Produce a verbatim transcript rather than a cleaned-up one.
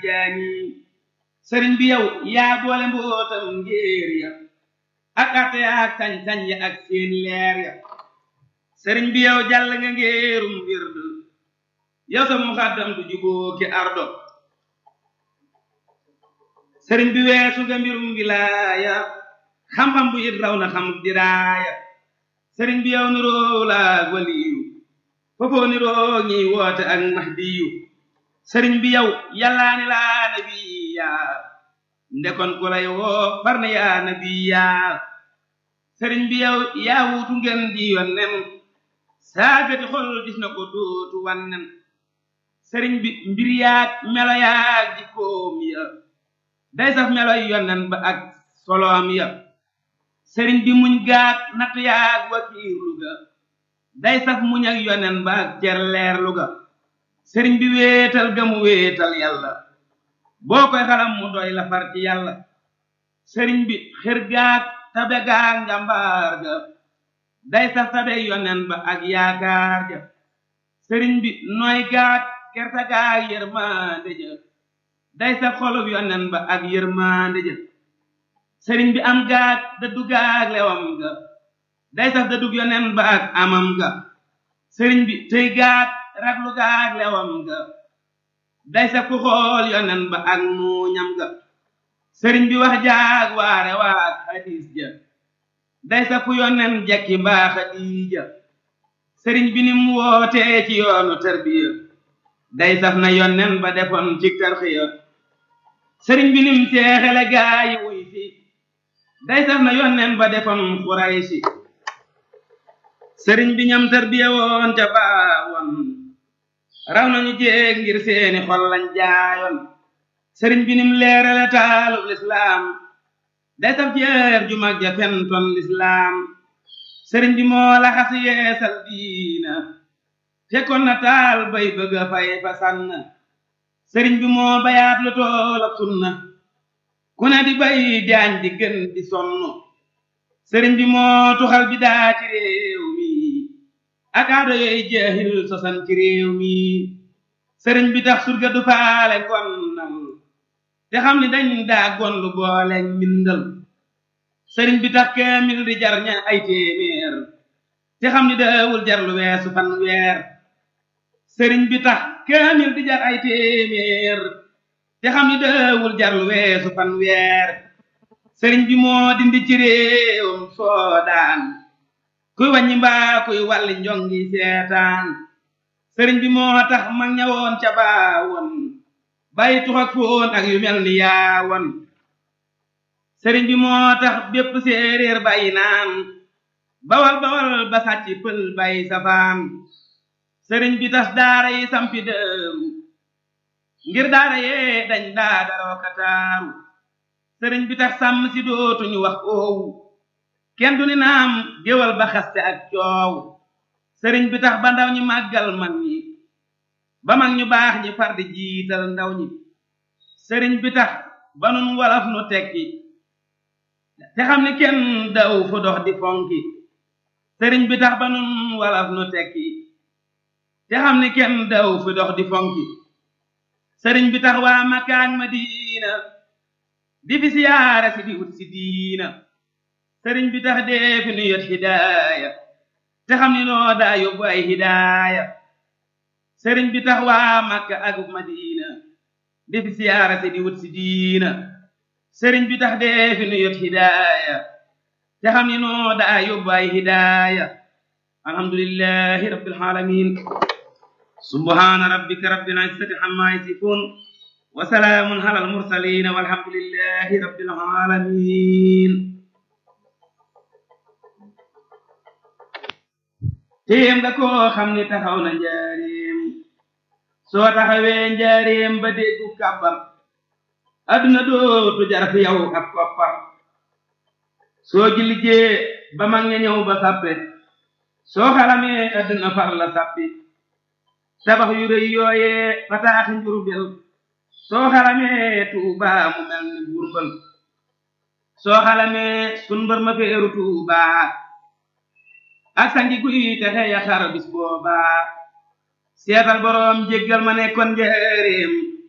Tijaani sëriñ bi yow yaa boole mbootam ngéer ya ak ate ak sañ-sañ ya ak seen leer ya sëriñ bi yow jàll nga ngéerum wird yow sa muxaddam du juboo ki ardo sëriñ bi weesu nga mbirum wilaaya xam-xam bu it raw na xam diraaya sëriñ bi yow niroo la waliyu foofoo niroo ñiy woote ak mahdiyu sëriñ bi yow yàllaa ni laa nabiya ndekon ku lay woo far na yaa nabiya sëriñ bi yow yaa wuutu ngeen di yonnen saagati xol gis na ko dootu wannen sëriñ bi mbir yaag melo yaag jikkoom ya day saf meloy yonnen ba ak soloom ya sëriñ bi muñ gaat natt yaag wakiirlu ga day saf muñ ak yonnen ba ak cerleerlu ga sëriñ bi wéetal ga mu wéetal yàlla boo koy xalam mu doy la far ci yàlla sëriñ bi xër gaag tabe gaag njàmbaar ga day saf tabe yonnen ba ak yaakaar ja sëriñ bi nooy gaag kerta gaag yërmande ja day saf xolub yonnen ba ak yërmande ja sëriñ bi am gaag dëddu gaag lewam ga day saf dëddug yonnen ba ak amam ga sëriñ bi tëy gaag raglu gaag lewam ga day saf ku xool yonnen ba ak muuñam ga sëriñ bi wax jaag waare waag hadis ja day saf ku yonnen jekki mbaa xadiija sëriñ bi nim wootee ci yoonu tarbiya day saf na yonnen ba defoon ci tarxiya sëriñ bi nim seexele gaayi wuy si day saf na yonnen ba defoon xuraysi sëriñ bi ñam tarbiya woon ca baawoon raw nañu jéeg ngir seeni xol lañ jaayoon sëriñ bi nim leerale taalub lislaam day saf jeex ju mag ja fentoon lislaam sëriñ bi moo la xas yeesal diina fekkoon na taal bay bëgga fay fa sànn sëriñ bi moo bayaat lu toolab sunna ku ne di bay jaañ di gën di sonn sëriñ bi moo tuxal bi daa ci réew mi ak aado yooyu jeexil sosan ci réew mi sëriñ bi tax surga du faale gonnal te xam ni dañ daa gondu boole mbindal sëriñ bi tax kaamil di jar ña ay téeméer te xam ni daawul jar lu weesu fan weer sëriñ bi tax kaamil di jar ay téeméer te xam ni daawul jar lu weesu fan weer sëriñ bi moo dindi ci réewam soodaan kuy wàññi mbaa kuy wàlli njongi seetaan sëriñ bi moo tax mag ñawoon ca baawoon bàyyi tux ak foon ak yu mel ni yaawoon sëriñ bi moo tax bépp séeréer bàyyi naan bawal bawal ba sàcc pël bàyyi safaan sëriñ bi tas daara yi sampi dëru ngir daara yee dañ daa daroo kataaru sëriñ bi tax sàmm si dootuñu wax oowu kenn du ni naam géwal ba xaste ak coow sëriñ bi tax ba ndaw ñi màggal mag ñi ba mag ñu baax ñi far di jiital ndaw ñi sëriñ bi tax ba nun wolof nu tekki te xam ni kenn daw fu dox di fonki sëriñ bi tax ba nun wolof nu tekki te xam ni kenn daw fu dox di fonki sëriñ bi tax waa Makka ak Madina di fi siyaare si di wut si diina sëriñ bi tax dee fi nu yot hidaaya te xam ni noo daa yóbbu ay hidaaya sëriñ bi tax waa Makka ak Madina di fi siyaare si di wut si diina sëriñ bi tax dee fi nu yot hidaaya te xam ni noo daa yóbbu ay hidaaya alhamdulillahi rabbil alamin subhana rabbika rabbil izzati amma yasifun wa salaamun alal mursaliin walhamdulillahi rabbil alamin téem nga koo xam ni taxaw na njaareem soo taxawee njaareem ba déggu kàbbar adduna dootu jar fi yow ab koppar soo jilijee ba mag ña ñëw ba sàppe soo xalamee adduna far la sàppi tabax yu rëy yooyee fataaxi Njurbel soo xalamee Tuubaa mu mel ni Jurbel soo xalamee sun mbër ma feeru Tuubaa ak sangi guy te xeya xar bis boobaa seetal boroom jéggal ma nekkoon njaareem